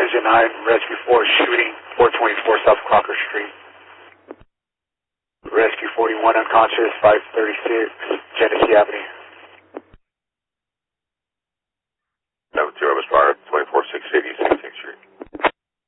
Engine 9, Rescue 4 shooting 424 South Crocker Street. Rescue 41 unconscious, 536 Genesee Avenue.